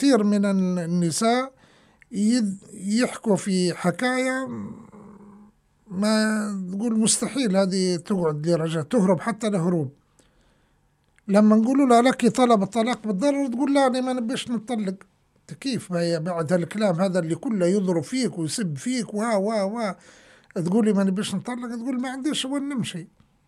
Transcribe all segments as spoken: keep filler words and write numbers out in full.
كثير من النساء يحكوا في حكاية ما تقول مستحيل هذه تقعد لرجال، تهرب حتى لهروب. لما نقولوا لها لك طلب الطلاق بالضرر تقول لا أنا ما نبيش نطلق. كيف بعد هالكلام هذا اللي كله يضرب فيك ويسب فيك وا وا وا تقولي ما نبيش نطلق؟ تقول ما عنديش وين نمشي،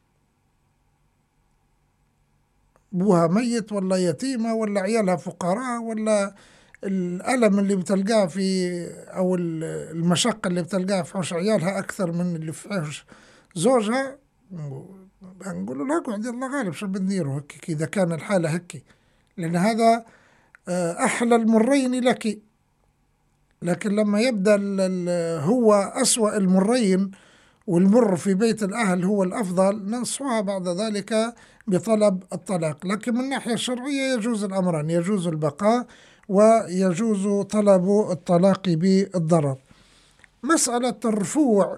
ابوها ميت ولا يتيمة ولا عيالها فقراء ولا الألم اللي بتلقاه في أو المشقة اللي بتلقاها في حوش عيالها أكثر من اللي في حوش زوجها. نقول لها اقعدي الله غالب شو بنديروا هيك إذا كان الحالة هيك، لأن هذا أحلى المرين لك. لكن لما يبدأ هو أسوأ المرين والمر في بيت الأهل هو الأفضل، ننصحها بعد ذلك بطلب الطلاق. لكن من الناحية الشرعية يجوز الأمران، يجوز البقاء ويجوز طلب الطلاق بالضرر. مسألة الرفوع،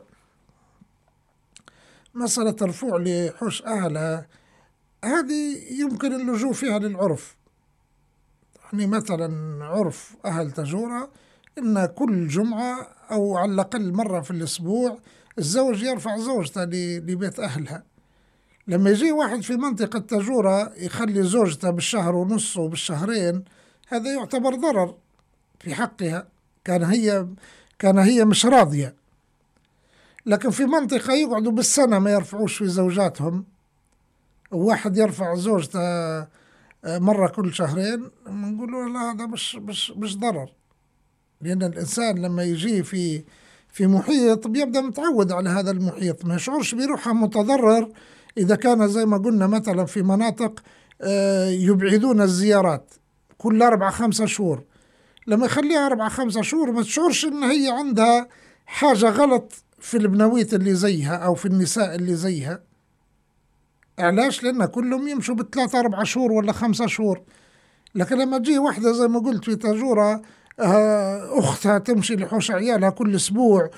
مسألة الرفوع لحوش أهلها هذه يمكن اللجوء فيها للعرف. يعني مثلا عرف أهل تجورة إن كل جمعة أو على الأقل مرة في الأسبوع الزوج يرفع زوجته لبيت أهلها. لما يجي واحد في منطقة تجورة يخلي زوجته بالشهر ونص وبالشهرين، هذا يعتبر ضرر في حقها، كان هي كان هي مش راضية. لكن في منطقة يقعدوا بالسنة ما يرفعوش في زوجاتهم، وواحد يرفع زوجته مرة كل شهرين، نقول له لا هذا مش مش مش ضرر. لأن الإنسان لما يجي في في محيط بيبدأ متعود على هذا المحيط، ما يشعرش بروحه متضرر إذا كان زي ما قلنا مثلا في مناطق يبعدون الزيارات كل أربعة خمسة شهور. لما يخليها أربعة خمسة شهور ما تشعرش إن هي عندها حاجة غلط في البنويت اللي زيها أو في النساء اللي زيها. علاش؟ لأن كلهم يمشوا بالثلاثة أربعة شهور ولا خمسة شهور. لكن لما تجي واحدة زي ما قلت في تجورة أختها تمشي لحوش عيالها كل أسبوع،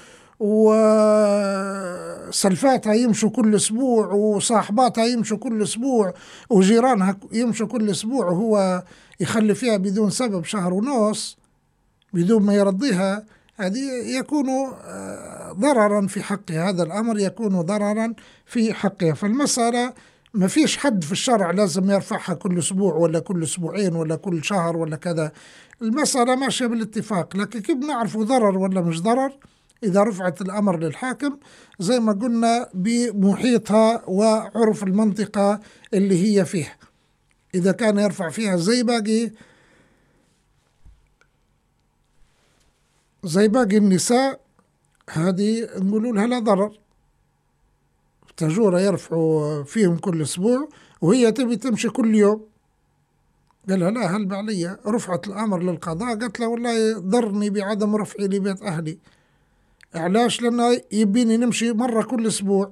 وسلفاتها يمشوا كل أسبوع، وصاحباتها يمشوا كل أسبوع، وجيرانها يمشوا كل أسبوع، وهو يخلي فيها بدون سبب شهر ونص بدون ما يرضيها، هذه يكون ضررا في حقها. هذا الأمر يكون ضررا في حقها. فالمسألة ما فيش حد في الشرع لازم يرفعها كل أسبوع ولا كل أسبوعين ولا كل شهر ولا كذا. المسألة ماشية بالاتفاق. لكن كيف نعرفوا ضرر ولا مش ضرر؟ إذا رفعت الأمر للحاكم زي ما قلنا بمحيطها وعرف المنطقة اللي هي فيها. إذا كان يرفع فيها زي باقي زي باقي النساء هذه نقولوا لها لا ضرر. تجورة يرفعوا فيهم كل أسبوع وهي تبي تمشي كل يوم، قال لها لا هل علي. رفعت الأمر للقضاء، قالت له والله ضرني بعدم رفعي لبيت أهلي. علاش؟ لأنه يبيني نمشي مرة كل أسبوع.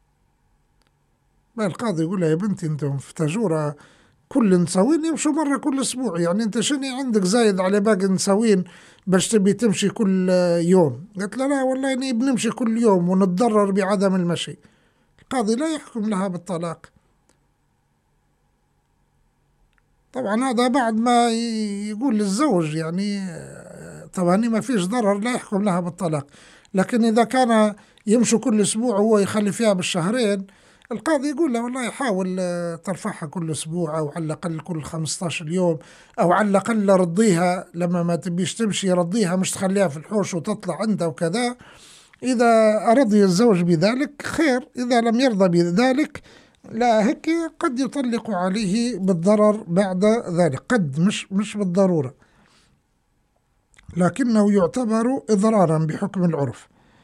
القاضي يقول لها يا بنتي انتم في تجورة كل نسوين يمشوا مرة كل أسبوع، يعني انت شنو عندك زايد على باقي نسوين باش تبي تمشي كل يوم؟ قالت له لا والله اني بنمشي كل يوم ونتضرر بعدم المشي. القاضي لا يحكم لها بالطلاق. طبعا هذا بعد ما يقول للزوج يعني طبعا ما فيش ضرر، لا يحكم لها بالطلاق. لكن إذا كان يمشوا كل أسبوع وهو يخلي فيها بالشهرين، القاضي يقول له والله يحاول ترفعها كل أسبوع أو على الأقل كل خمسة عشر يوم، أو على الأقل رضيها لما ما تبيش تمشي رضيها، مش تخليها في الحوش وتطلع عنده وكذا. إذا رضي الزوج بذلك خير، إذا لم يرضى بذلك لا هيك قد يطلق عليه بالضرر بعد ذلك، قد مش مش بالضرورة، لكنه يعتبر إضرارا بحكم العرف.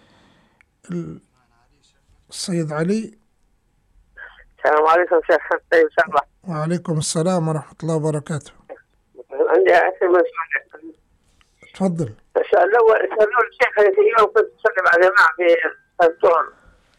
السيد علي. السلام عليكم شيخ حسين إن شاء الله. وعليكم السلام ورحمة الله وبركاته. عندي أسئلة مسؤولة. تفضل. السؤال الأول سألوا الشيخ اليوم كنت أصلي مع جماعة في الظهر،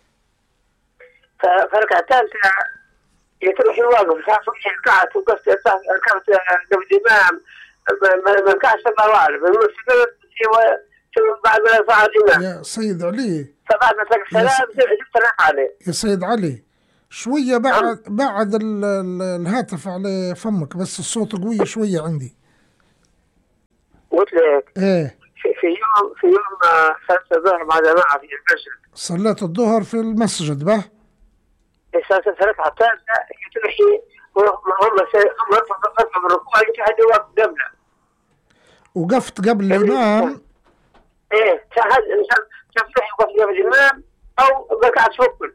فركعة ثالثة يتروح يواقف تعرفوا إيش ركعت وقفت ركعت قبل الإمام ما ركعش الله أعلم شو بعد ما يرفع الإمام. يا سيد علي. فبعد ما تلقى السلام جبت الركعة عليه. يا سيد علي شوية بعد بعد ال ال الهاتف على فمك، بس الصوت قوي شوية عندي. قلت لك ايه في, في يوم في يوم آه، صلاة الظهر مع جماعة في المسجد. صليت الظهر في المسجد به. صلاة الركعة الثالثة يتلحي هم هم هم رفعوا من الركوع يجي حد يوقف قبله. وقفت قبل الإمام. ايه شاهد شاف يوقف قبل الإمام أو ركعة فوق.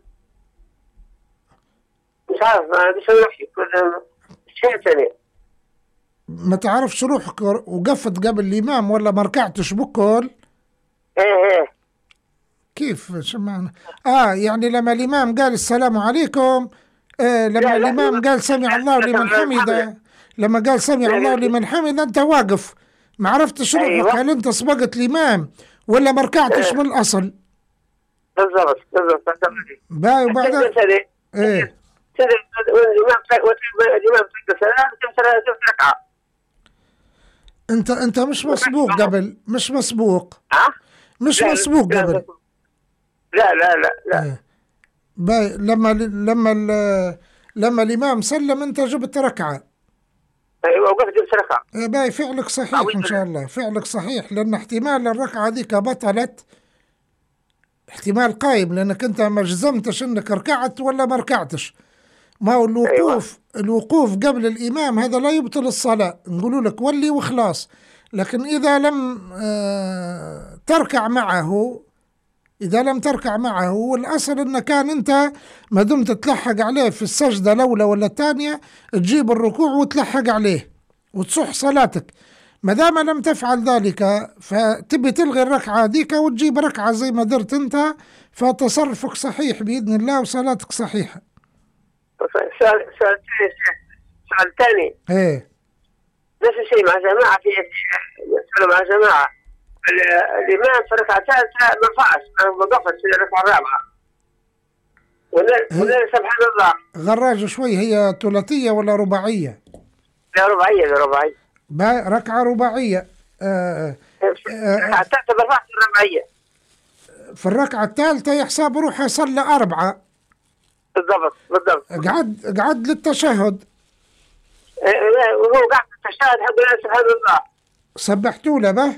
مش عارف ما بيسوي شيء ثاني. ما تعرفش روحك وقفت قبل الإمام ولا ما ركعتش بكل؟ ايه ايه كيف شو معنى؟ اه يعني لما الإمام قال السلام عليكم، آه لما لا لا الإمام قال سمع الله لمن حمده، لما قال سمع لا الله لا لمن حمده أنت واقف، ما عرفتش روحك. أيوة. هل أنت سبقت الإمام ولا ما ركعتش إيه. من الأصل؟ بالضبط بالضبط. باي وبعدين ايه الإمام الإمام سلام ثلاث ركعة. انت انت مش مسبوق قبل، مش مسبوق ها؟ مش لا مسبوق لا قبل. لا لا لا لا إيه. باي لما لما ال- لما الإمام سلم أنت جبت ركعة. ايوه وقفت جبت ركعة. إيه باي فعلك صحيح إن شاء الله، فعلك صحيح، لأن احتمال الركعة ذيك بطلت، احتمال قايم، لأنك أنت ما جزمتش أنك ركعت ولا ما ركعتش. ما هو الوقوف أيوة. الوقوف قبل الإمام هذا لا يبطل الصلاة، نقولوا لك ولي وخلاص. لكن إذا لم آه تركع معه، إذا لم تركع معه، والأصل أن كان أنت ما دمت تلحق عليه في السجدة الأولى ولا الثانية تجيب الركوع وتلحق عليه وتصح صلاتك. ما دام لم تفعل ذلك فتبي تلغي الركعة ذيك وتجيب ركعة زي ما درت أنت، فتصرفك صحيح بإذن الله وصلاتك صحيحة. سؤال سؤال ثاني سؤال ثاني إيه نفس الشيء مع جماعة في مع جماعة الإمام في ركعة ثالثة ما رفعش، ما وقفت في الركعة الرابعة ولا سبحان الله. غراج شوي، هي ثلاثية ولا رباعية؟ لا رباعية لا رباعية. ركعة رباعية. آه الركعة الثالثة ما رفعش الرباعية. في الركعة الثالثة يحسب روحه صلى أربعة. بالضبط بالضبط. قعد قعد للتشهد. وهو قاعد التشهد حق سبحان الله. سبحتوا له به؟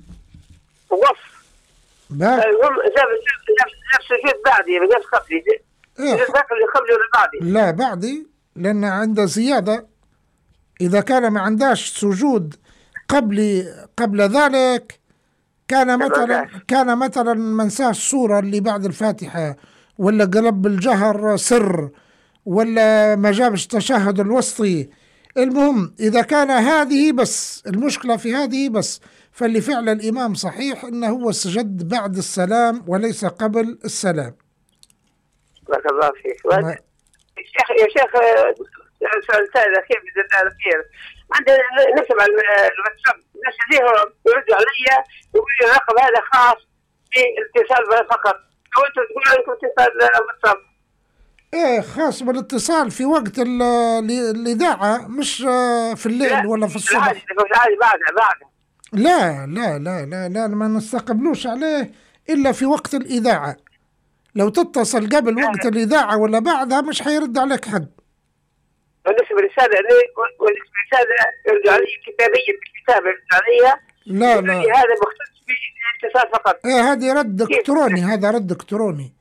وقف. به؟ هم جاب نفس الشيء بعدي نفس قبلي. إيه اللي قبلي ولا بعدي؟ لا بعدي، لأن عنده زيادة. إذا كان ما عندهاش سجود قبل قبل ذلك، كان مثلا كان مثلا منساه السورة اللي بعد الفاتحة، ولا قلب الجهر سر، ولا ما جابش تشهد الوسطي. المهم إذا كان هذه بس المشكلة في هذه بس، فاللي فعل الإمام صحيح إنه هو سجد بعد السلام وليس قبل السلام. بارك الله فيك. يا شيخ يا شيخ سؤال ثاني أخير جزاك الله خير. عندنا نكتب على الواتساب الناس اللي يردوا علي يقول لي الرقم هذا خاص بالاتصال فقط، أو أنتم تقولوا عندكم اتصال واتساب؟ ايه خاص بالاتصال في وقت الإذاعة، مش في الليل ولا في الصبح. لا لا بعدها بعدها. لا لا لا لا لا ما نستقبلوش عليه إلا في وقت الإذاعة. لو تتصل قبل وقت الإذاعة ولا بعدها مش حيرد عليك حد. ونكتب رسالة ونكتب رسالة يرجع علي كتابية بالكتاب يرجع عليها. لا لا هذا مختص بالاتصال فقط. ايه هذه رد إلكتروني، هذا رد إلكتروني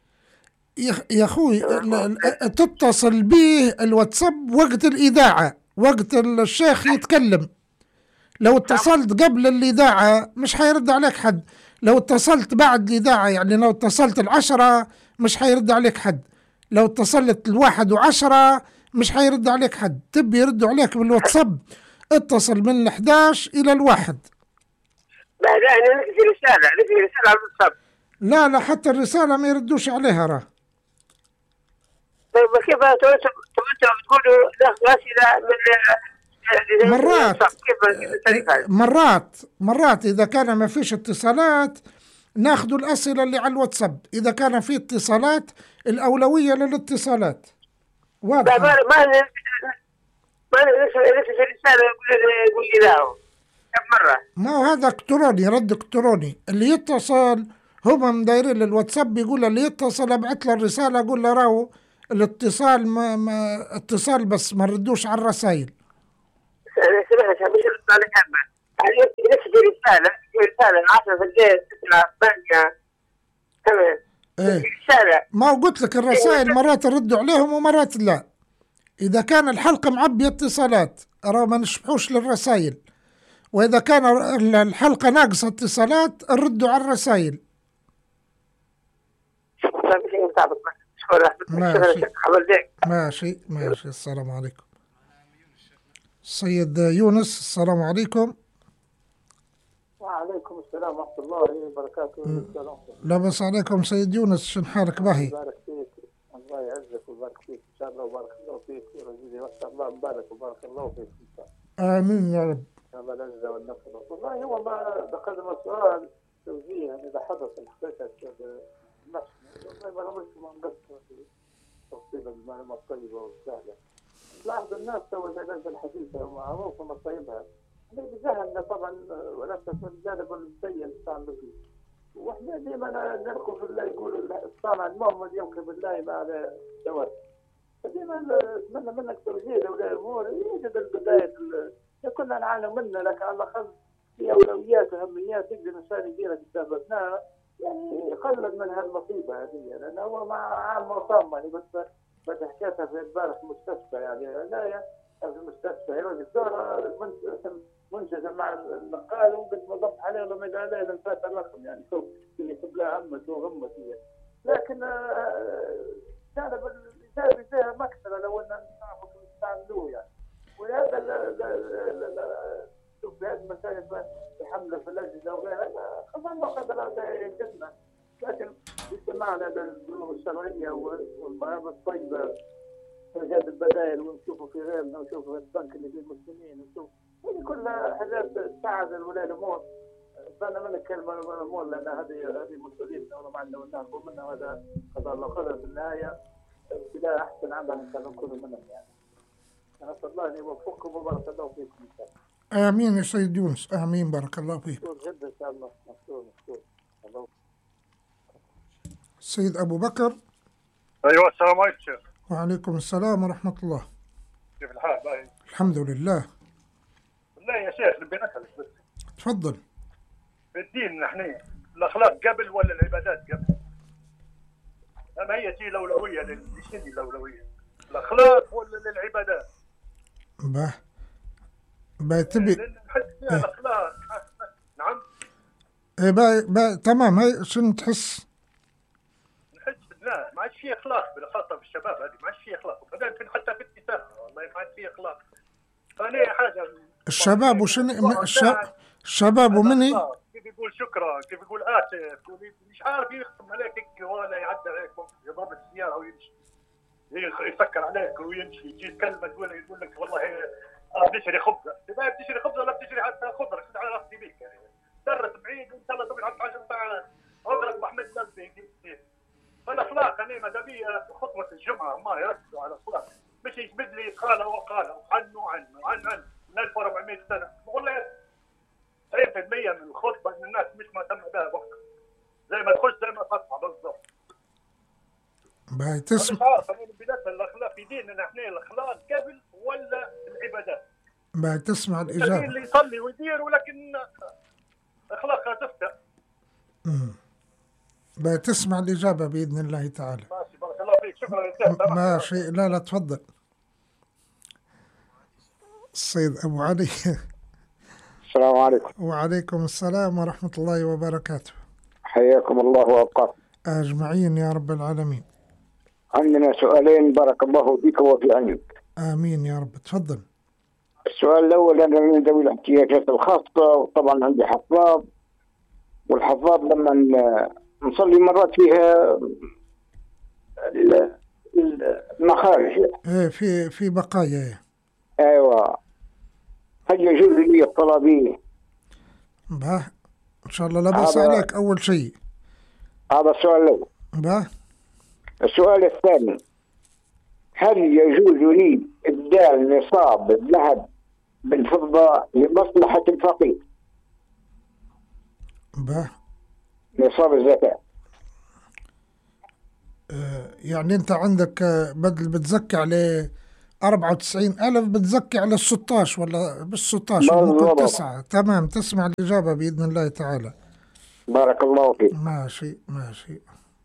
يا أخوي. تتصل به الواتساب وقت الإذاعة، وقت الشيخ يتكلم. لو اتصلت قبل الإذاعة مش حيرد عليك حد. لو اتصلت بعد الإذاعة، يعني لو اتصلت العشرة مش حيرد عليك حد. لو اتصلت الواحد وعشرة مش حيرد عليك حد. تبي يردوا عليك بالواتساب اتصل من الحداش إلى الواحد. لا لا أنا نكتب رسالة نكتب رسالة على الواتساب. لا لا حتى الرسالة ما يردوش عليها راه. طيب كيف انتم بتقولوا ناخذ أسئلة من مرات مرات مرات إذا كان ما فيش اتصالات ناخذ الأسئلة اللي على الواتساب، إذا كان في اتصالات الأولوية للاتصالات. واضح؟ ما ما ما نكتب رسالة يقول لي لا كم مرة. ما هو هذا إلكتروني، رد إلكتروني. اللي يتصل هم مدايرين للواتساب بيقول اللي يتصل ابعث له الرسالة أقول له راهو الاتصال ما, ما اتصال بس ما ردوش على الرسائل. أنا سمعت مش رد على كلمة. يعني نكتب رسالة رسالة عشرة في الليل تسعة ثمانية تمام ايه رسالة. ما قلت لك الرسائل مرات نردوا عليهم ومرات لا. إذا كان الحلقة معبية اتصالات أرى ما نشبحوش للرسائل، وإذا كان الحلقة ناقصة اتصالات نردوا على الرسائل. ماشي ماشي ماشي. السلام عليكم سيد يونس. السلام عليكم. وعليكم السلام ورحمة الله وبركاته. لاباس عليكم سيد يونس، شن حالك باهي؟ بارك فيك، الله يعزك ويبارك فيك إن شاء الله، وبارك الله فيك ورزقي ما شاء الله مبارك وبارك الله فيك إن شاء الله. آمين يا رب. إن شاء الله العزة والنصر. والله هو ما بقدم السؤال توجيه يعني إذا حدث الحقيقة النفس والله ما نمشي ما نقصر في توصيل المعلومات الطيبة والسهلة. لاحظ الناس تو العلاج الحديثة ومعروفة مصايبها بجهلنا طبعا وللاسف الجانب السيء الصعب فيه، واحنا ديما نركض في الله يقول الصانع المؤمن يمكن بالله ما على جواز، فديما نتمنى منك توجيه لاولياء الامور يوجد البدايه كلنا نعاني منه، لكن على الاقل في اولويات واهميات يقدر الانسان يديرها قدام ابنائه يعني يقلل من هالمصيبه هذه، لانه هو مع عام وصام يعني بس بس حكيتها في البارح مستشفى يعني عنايه في المستشفى هنا الدكتور منتجه مع النقال وقد ما ضبط عليه ولا ما عليه لان فات الرقم يعني شوف اللي يكتب لها عمته وغمته، لكن الجانب الايجابي فيها مكسره لو ان نعرف نستعملوه يعني، ولهذا شوف بهذه المسائل بحمله في الاجهزه وغيرها خلصنا قدر ينجزنا، لكن استمعنا للظروف الشرعيه والمعارض الطيبه ايجاد البدائل ونشوفوا في غيرنا ونشوفوا في البنك اللي فيه المسلمين ونشوف هذه كلها حاجات تساعد الولاية الامور. فانا ما نتكلم عن الولاية الامور لان هذه هذه مسؤوليتنا ولا معنا وناخذ منها، وهذا قضاء الله قدر في النهايه ابتداء احسن عمل ان شاء الله نكون منهم يعني. نسال الله ان يوفقكم وبارك الله فيكم ان شاء الله. امين يا سيد يونس، امين بارك الله فيك. مشكور جدا ان شاء الله، مشكور مشكور. السيد ابو بكر. ايوه السلام عليكم شيخ. وعليكم السلام ورحمه الله. كيف الحال؟ باهي الحمد لله. والله يا شيخ نبي نسألك بس. تفضل. في الدين نحن الاخلاق قبل ولا العبادات قبل؟ اما هي شيء الاولويه لشنو الاولويه؟ الاخلاق ولا للعبادات؟ به به تبي نحس فيها إيه؟ الاخلاق نعم؟ ايه با با تمام. هاي شنو تحس؟ نحس لا ما عادش في اخلاق خاصه في الشباب هذه، ما عادش في اخلاق، وبعدين حتى في النساء والله ما عاد في اخلاق. فانا حاجه الشباب وشنو الشباب ومني كيف يقول شكرا، كيف يقول اسف، مش عارف يختم عليك هيك ولا يعدي عليك يضرب السياره ويمشي يسكر عليك ويمشي، يجي كلمه تقول يقول لك والله اه بتشتري خبزه، تبغى بتشتري خبزه ولا بتشتري حتى خضره شد على راسي بيك يعني درت بعيد وان شاء الله تقعد عشر ساعات اضرب محمد لبي. فالاخلاق انا ماذا بيا خطبه الجمعه ما يركزوا على الاخلاق، مش يجبد لي قال وقال وعن وعن وعن عن من ألف وأربعمائة سنه، بقول لك تسعين بالمئة من الخطبه من الناس مش مهتم بها وقتها، زي ما تخش زي ما تطلع بالضبط. باي تسمع. مش عارف انا بدايه الاخلاق في ديننا احنا الاخلاق قبل ولا العبادات؟ باي تسمع الاجابه. اللي يصلي ويدير ولكن اخلاقها تفتح. امم باي تسمع الاجابه باذن الله تعالى. ماشي بارك الله فيك، شكرا لك. ماشي لا لا تفضل. السيد ابو علي. السلام عليكم. وعليكم السلام ورحمه الله وبركاته. حياكم الله وابقاكم اجمعين يا رب العالمين. عندنا سؤالين بارك الله فيك وفي علمك. امين يا رب. تفضل. السؤال الاول انا من ذوي الاحتياجات الخاصه وطبعا عندي حفاظ، والحفاظ لما نصلي مرات فيها المخارج ايه في في بقايا. ايوه هل يجوز لي الصلاه به؟ به ان شاء الله لا بأس عليك. اول شيء هذا السؤال الاول. به السؤال الثاني هل يجوز لي ابدال نصاب الذهب بالفضه لمصلحه الفقير؟ به نصاب الزكاه. آه يعني انت عندك بدل بتزكي عليه أربعة وتسعين ألف بتزكي على الستاش ولا بالستاش ممكن تسعة. تمام، تسمع الإجابة بإذن الله تعالى. بارك الله فيك. ماشي ماشي.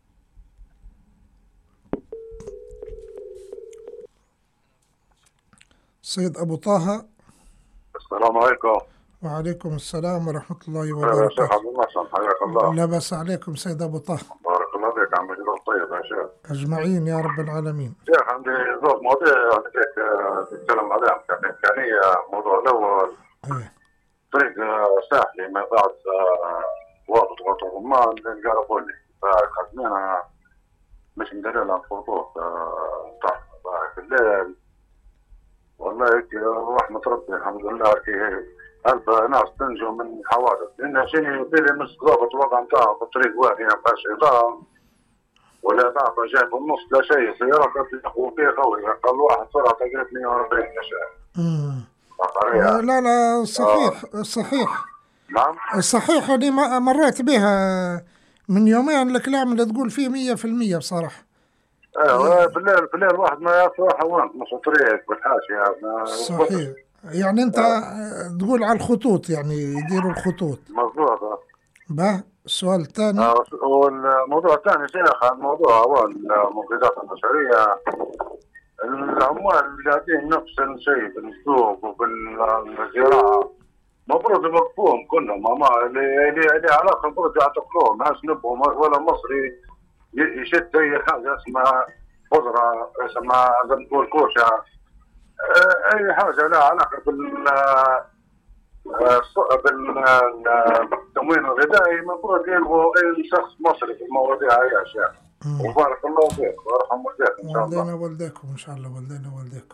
سيد أبو طه. السلام عليكم. وعليكم السلام ورحمة الله وبركاته. يا شيخ عبد وبركاته. المحسن حياك الله. لا بأس عليكم سيد أبو طه. بارك الله فيك عم مجد الطيب يا شيخ. أجمعين يا رب العالمين. شيخ عندي زوج مواضيع يعني هيك نتكلم عليها إمكانية. الموضوع الأول إيه. طريق ساحلي ما بعد وسط غرب الرمان للقاربولي، فخدمنا مش مدلل على الخطوط تحت بالليل. والله هيك رحمة ربي الحمد لله هيك ألف ناس تنجو من حوادث، لأن شيء يبيلي مش ضابط الوضع نتاعه بالطريق واحد يعني ما فيهاش إضاءة ولا ضعفة جاي في النص لا شيء. سيارة قد يقوم فيه قوي، أقل واحد سرعة تقريبا مية وأربعين يا شيخ. آه لا لا صحيح آه. صحيح. نعم صحيح. أني مريت بها من يومين. الكلام اللي تقول فيه مية في المية بصراحة. ايوه بالليل بالليل واحد ما يروح حوان نص طريق بالحاشية. صحيح. يعني انت آه. تقول على الخطوط، يعني يديروا الخطوط. مضبوط. به السؤال الثاني. آه والموضوع الثاني شيخ الموضوع هو المنقذات البشرية. العمال اللي قاعدين نفس الشيء بالسوق وبالزراعة المفروض يوقفوهم كلهم. ما اللي اللي علاقة المفروض يعتقلوهم، ما نبهم ولا مصري يشد اي حاجه اسمها خضره اسمها زي ما نقول كوشه، اي حاجه لها علاقه بال بالتموين الغذائي المفروض يلغوا اي شخص مصري في المواضيع هاي اشياء. وبارك الله فيك ويرحم والديك ان شاء الله. والدينا والديكم ان شاء الله. والدينا والديكم.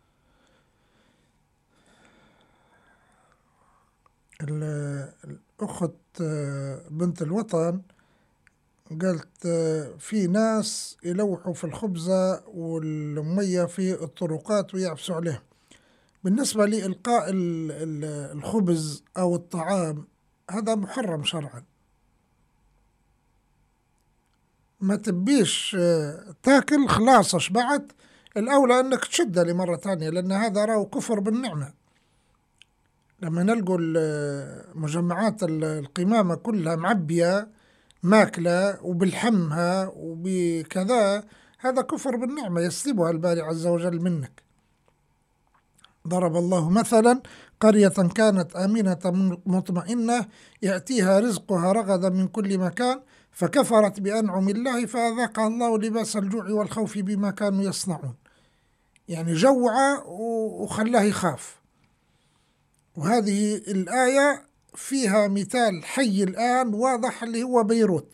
الاخت بنت الوطن قالت في ناس يلوحوا في الخبزة والمية في الطرقات ويعفسوا عليهم. بالنسبة لإلقاء الخبز أو الطعام هذا محرم شرعا. ما تبيش تاكل خلاص شبعت، الأولى أنك تشدها لمرة ثانية، لأن هذا راهو كفر بالنعمة. لما نلقوا مجمعات القمامة كلها معبية ماكلة وبالحمها وبكذا، هذا كفر بالنعمة يسلبها الباري عز وجل منك. ضرب الله مثلا قرية كانت آمنة مطمئنة يأتيها رزقها رغدا من كل مكان فكفرت بأنعم الله فأذاقها الله لباس الجوع والخوف بما كانوا يصنعون. يعني جوع وخلاه يخاف. وهذه الآية فيها مثال حي الآن واضح اللي هو بيروت.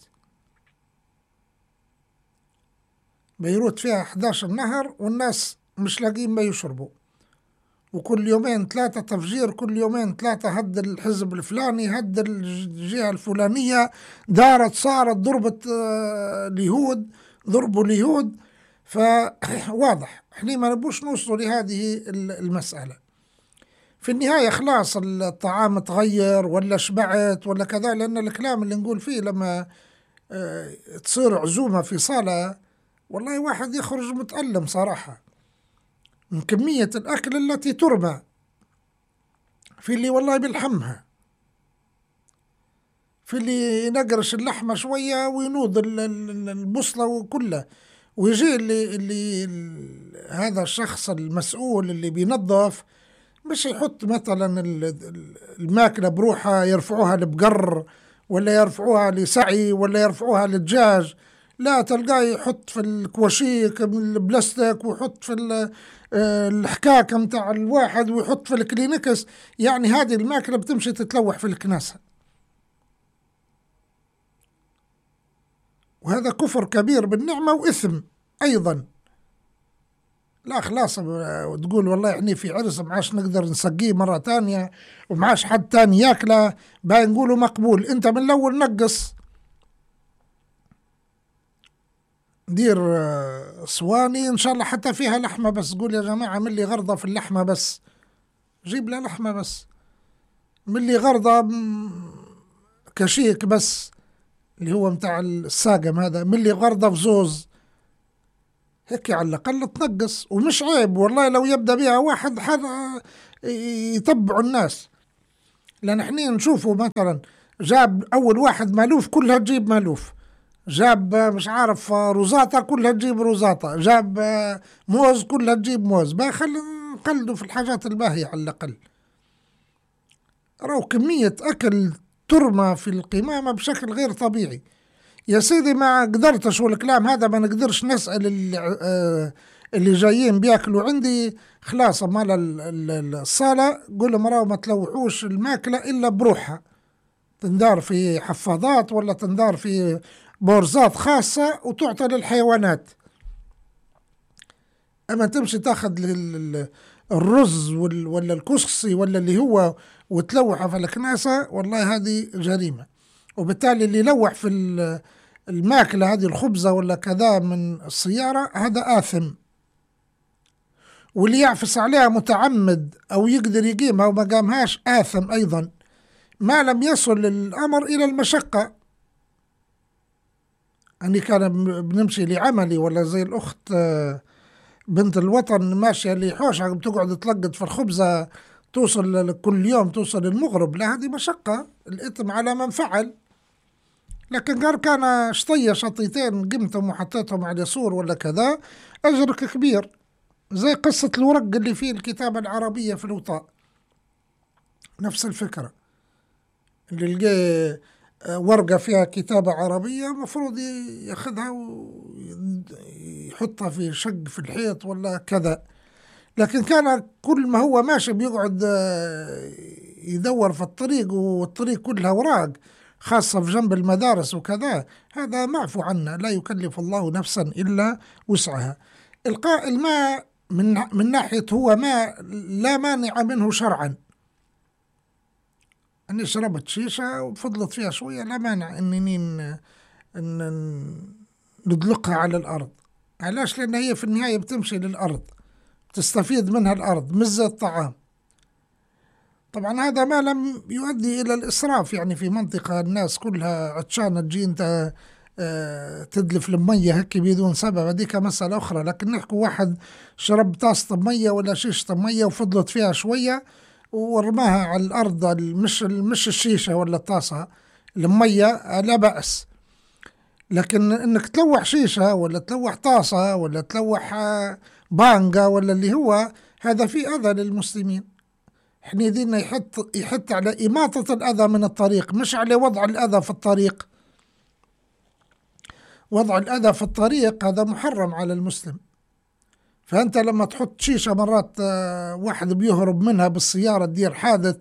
بيروت فيها أحد عشر نهر والناس مش لاقين ما يشربوا، وكل يومين ثلاثة تفجير، كل يومين ثلاثة هد الحزب الفلاني، هد الجهة الفلانية، دارت صارت ضربت اليهود، ضربوا اليهود. فواضح احنا ما نبوش نوصلوا لهذه المسألة. في النهاية خلاص الطعام تغير ولا شبعت ولا كذا، لأن الكلام اللي نقول فيه لما اه تصير عزومة في صالة والله واحد يخرج متألم صراحة من كمية الأكل التي ترمى. في اللي والله بيلحمها، في اللي ينقرش اللحمة شوية وينوض البصلة كلها، ويجي اللي, اللي هذا الشخص المسؤول اللي بينظف مش يحط مثلا الماكلة بروحها يرفعوها لبقر ولا يرفعوها لسعي ولا يرفعوها للدجاج، لا تلقاه يحط في الكواشيك من البلاستيك ويحط في الحكاكة متاع الواحد ويحط في الكلينكس. يعني هذه الماكلة بتمشي تتلوح في الكناسة، وهذا كفر كبير بالنعمة وإثم أيضا. لا خلاص وتقول والله احنا في عرس معاش نقدر نسقيه مرة تانية ومعاش حد تاني ياكله، باي نقوله مقبول. انت من الاول نقص، دير صواني ان شاء الله حتى فيها لحمة بس، قول يا جماعة من اللي غرضة في اللحمة بس جيب لها لحمة بس، من اللي غرضة كشيك بس اللي هو متاع الساقم هذا، من اللي غرضة في زوز هيك على الأقل تنقص، ومش عيب والله لو يبدأ بها واحد هذا يتبعوا الناس. لأن احنا نشوفوا مثلا جاب أول واحد مالوف كلها تجيب مالوف، جاب مش عارف روزاتا كلها تجيب روزاتا، جاب موز كلها تجيب موز. بقى خلي نقلدوا في الحاجات الباهية على الأقل. راهو كمية أكل ترمى في القمامة بشكل غير طبيعي يا سيدي. ما قدرتش والكلام هذا ما نقدرش نسأل اللي, اللي جايين بياكلوا عندي خلاص مال الصالة، قول لهم راهو ما تلوحوش الماكلة إلا بروحها، تندار في حفاضات ولا تندار في بورزات خاصة وتعطى للحيوانات. أما تمشي تاخذ الرز ولا الكسكسي ولا اللي هو وتلوحه في الكناسة، والله هذه جريمة. وبالتالي اللي يلوح في الماكلة هذه الخبزة ولا كذا من السيارة هذا آثم، واللي يعفس عليها متعمد أو يقدر يقيمها وما قامهاش آثم أيضا، ما لم يصل الأمر إلى المشقة. أني كان بنمشي لعملي ولا زي الأخت بنت الوطن ماشية اللي حوشة بتقعد تلقط في الخبزة توصل كل يوم توصل المغرب، لا هذه مشقة، الإثم على من فعل. لكن قال كان شطية شطيتين قمتهم وحطيتهم على سور ولا كذا أجرك كبير، زي قصة الورق اللي فيه الكتابة العربية في الوطاء، نفس الفكرة. اللي لقى ورقة فيها كتابة عربية مفروض ياخذها ويحطها في شق في الحيط ولا كذا. لكن كان كل ما هو ماشي بيقعد يدور في الطريق والطريق كلها أوراق خاصة في جنب المدارس وكذا، هذا معفو عنه، لا يكلف الله نفسا إلا وسعها. إلقاء الماء من من ناحية هو ماء لا مانع منه شرعا. أني شربت شيشة وفضلت فيها شوية لا مانع أنني ندلقها على الأرض. علاش؟ لأن هي في النهاية بتمشي للأرض، تستفيد منها الأرض مش زي الطعام. طبعا هذا ما لم يؤدي إلى الإسراف، يعني في منطقة الناس كلها عطشانة تجي أنت تدلف المية هيك بدون سبب، هذيك مسألة أخرى. لكن نحكي واحد شرب طاسة مية ولا شيشة مية وفضلت فيها شوية ورماها على الأرض، مش مش الشيشة ولا الطاسة المية، لا بأس. لكن إنك تلوح شيشة ولا تلوح طاسة ولا تلوح بانجا ولا اللي هو هذا في أذى للمسلمين. احنا ديننا يحط يحط على إماطة الأذى من الطريق، مش على وضع الأذى في الطريق. وضع الأذى في الطريق هذا محرم على المسلم. فأنت لما تحط شيشة مرات واحد بيهرب منها بالسيارة تدير حادث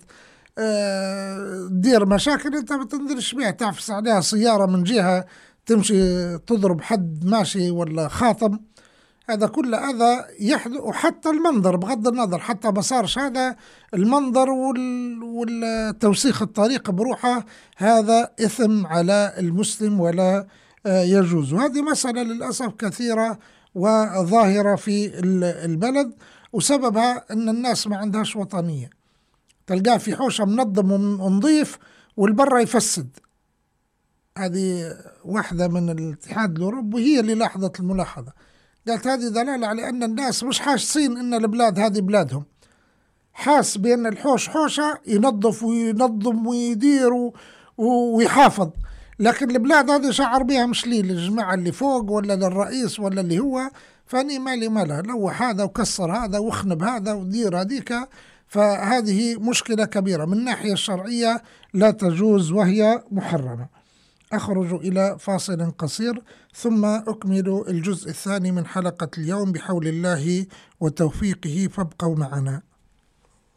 تدير مشاكل، انت ما تندرش بيها، تعفس عليها سيارة من جهة تمشي تضرب حد ماشي ولا خاطم، هذا كله أذى يحدث. وحتى المنظر بغض النظر، حتى ما صارش هذا المنظر والتوسيخ الطريق بروحه هذا إثم على المسلم ولا يجوز. وهذه مسألة للأسف كثيرة وظاهرة في البلد، وسببها أن الناس ما عندهاش وطنية. تلقاه في حوشة منظم ونظيف والبرة يفسد. هذه واحدة من الاتحاد الأوروبي هي اللي لاحظت الملاحظة، قالت هذه دلالة على أن الناس مش حاسين أن البلاد هذه بلادهم، حاس بأن الحوش حوشة ينظف وينظم ويدير ويحافظ. لكن البلاد هذه شعر بها مش لي للجماعة اللي فوق ولا للرئيس ولا اللي هو، فاني مالي مالها، لوح هذا وكسر هذا واخنب هذا ودير هذيك. فهذه مشكلة كبيرة من الناحية الشرعية لا تجوز وهي محرمة. أخرج إلى فاصل قصير ثم أكمل الجزء الثاني من حلقة اليوم بحول الله وتوفيقه، فابقوا معنا.